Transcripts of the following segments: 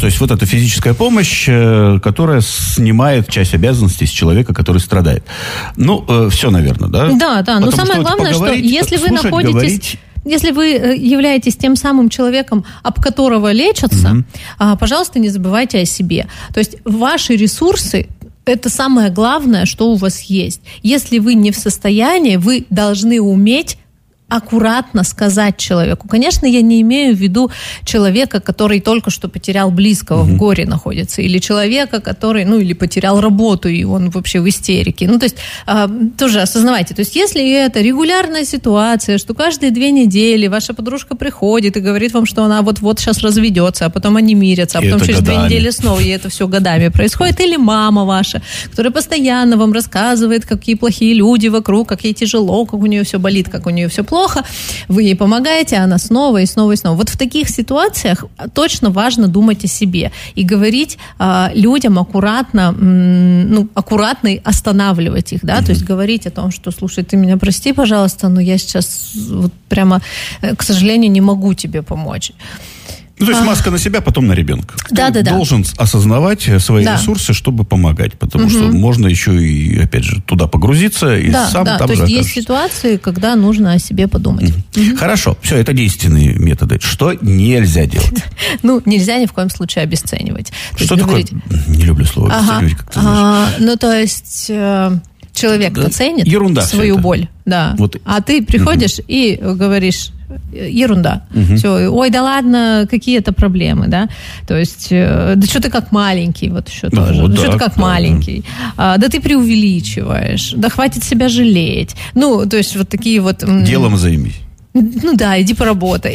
то есть вот эта физическая помощь, которая снимает часть обязанностей с человека, который страдает. Ну, все, наверное, да? Да. Но самое главное, что если вы находитесь... Говорить... Если вы являетесь тем самым человеком, об которого лечатся, пожалуйста, не забывайте о себе. То есть ваши ресурсы – это самое главное, что у вас есть. Если вы не в состоянии, вы должны уметь аккуратно сказать человеку. Конечно, я не имею в виду человека, который только что потерял близкого, в горе находится, или человека, который, или потерял работу, и он вообще в истерике. То есть, тоже осознавайте. То есть, если это регулярная ситуация, что каждые 2 недели ваша подружка приходит и говорит вам, что она вот сейчас разведется, а потом они мирятся, а потом через годами. 2 недели снова, и это все годами происходит, или мама ваша, которая постоянно вам рассказывает, какие плохие люди вокруг, как ей тяжело, как у нее все болит, как у нее все плохо, вы ей помогаете, а она снова и снова и снова. Вот в таких ситуациях точно важно думать о себе и говорить людям аккуратно, аккуратно останавливать их, да, то есть говорить о том, что, слушай, ты меня прости, пожалуйста, но я сейчас вот прямо, к сожалению, не могу тебе помочь. То есть маска на себя, потом на ребенка. Ты должен осознавать свои ресурсы, чтобы помогать, потому что можно еще и, опять же, туда погрузиться и сам там же то есть есть ситуации, когда нужно о себе подумать. Хорошо, все, это действенные методы. Что нельзя делать? Нельзя ни в коем случае обесценивать. Что такое? Не люблю слово обесценивать, как ты знаешь. То есть... Человек-то ценит свою боль, а ты приходишь и говоришь, ерунда, все, ой, да ладно, какие это проблемы, да, то есть, да что ты как маленький, вот еще тоже, что ты как маленький, да ты преувеличиваешь, да хватит себя жалеть, то есть вот такие вот... Делом займись. Иди поработай.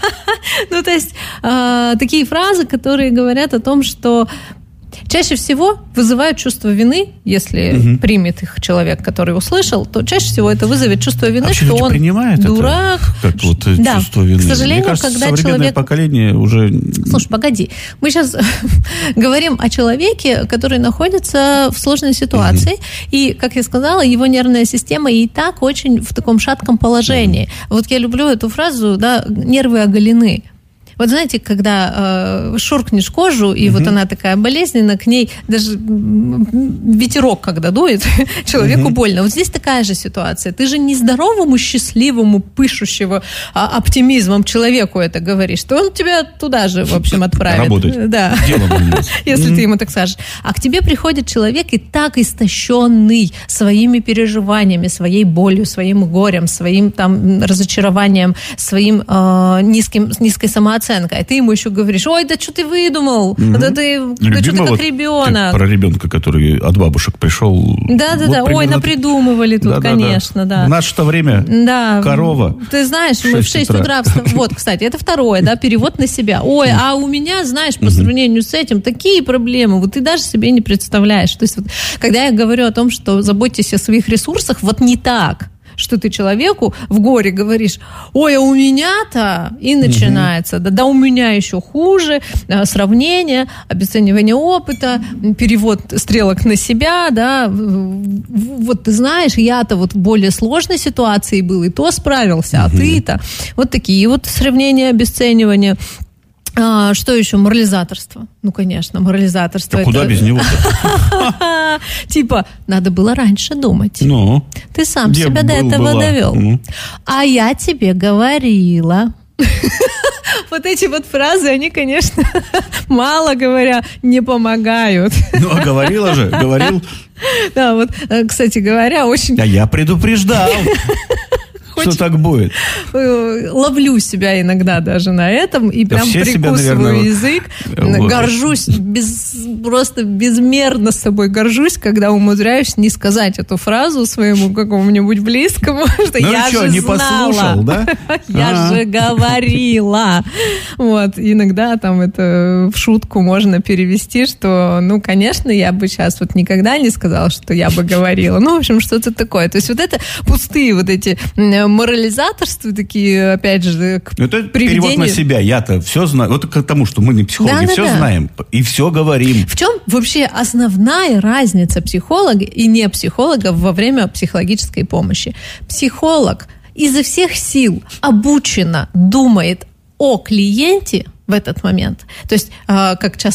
То есть такие фразы, которые говорят о том, что чаще всего вызывают чувство вины, если примет их человек, который услышал, то чаще всего это вызовет чувство вины, что он дурак. Как чувство вины. К сожалению, мне кажется, когда современное человек... поколение уже... Слушай, погоди. Мы сейчас говорим о человеке, который находится в сложной ситуации, и, как я сказала, его нервная система и так очень в таком шатком положении. Вот я люблю эту фразу, нервы оголены. Вот знаете, когда шуркнешь кожу, и вот она такая болезненная, к ней даже ветерок, когда дует, человеку больно. Вот здесь такая же ситуация. Ты же не здоровому, счастливому, пышущему оптимизмом человеку это говоришь, то он тебя туда же, в общем, отправит. Работать. Да. Если ты ему так скажешь. А к тебе приходит человек и так истощенный своими переживаниями, своей болью, своим горем, своим там разочарованием, своим низкой самооценкой. И ты ему еще говоришь, ой, да что ты выдумал? Да что ты как ребенок? Про ребенка, который от бабушек пришел. Да. Ой, напридумывали тут, конечно, да. В наше-то время корова. Ты знаешь, мы в 6 утра... Вот, кстати, это второе, перевод на себя. Ой, а у меня, знаешь, по сравнению с этим, такие проблемы, вот ты даже себе не представляешь. То есть, вот, когда я говорю о том, что заботьтесь о своих ресурсах, вот не так, что ты человеку в горе говоришь, ой, а у меня-то, и начинается, да у меня еще хуже, сравнение, обесценивание опыта, перевод стрелок на себя, да, вот ты знаешь, я-то вот в более сложной ситуации был, и то справился, а ты-то, вот такие вот сравнения, обесценивания. Что еще? Морализаторство. Конечно, морализаторство. А куда без него-то? Типа, надо было раньше думать. Ты сам себя до этого довел. А я тебе говорила. Вот эти вот фразы, они, конечно, мало говоря, не помогают. А говорила же, говорил. Да, вот, кстати говоря, очень... А я предупреждал. Что так будет? Ловлю себя иногда даже на этом и прям прикусываю язык. Горжусь, просто безмерно с собой горжусь, когда умудряюсь не сказать эту фразу своему какому-нибудь близкому, что я же не знала. Послушал, да? Я же говорила. Вот, иногда там это в шутку можно перевести, что, конечно, я бы сейчас вот никогда не сказала, что я бы говорила. В общем, что-то такое. То есть вот это пустые вот эти морализаторства такие, опять же, к приведению... перевод на себя. Я-то все знаю. Вот к тому, что мы не психологи, все знаем и все говорим. В чем вообще основная разница психолога и не психолога во время психологической помощи? Психолог изо всех сил обученно думает о клиенте в этот момент. То есть, как часто